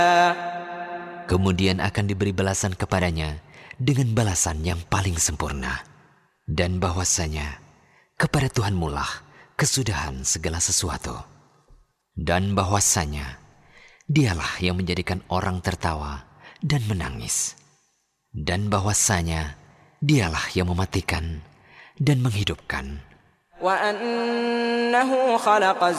Kemudian akan diberi balasan kepadanya dengan balasan yang paling sempurna. Dan bahwasanya kepada Tuhanmu lah kesudahan segala sesuatu. Dan bahwasanya Dialah yang menjadikan orang tertawa dan menangis. Dan bahwasanya Dialah yang mematikan dan menghidupkan. وأنه خلق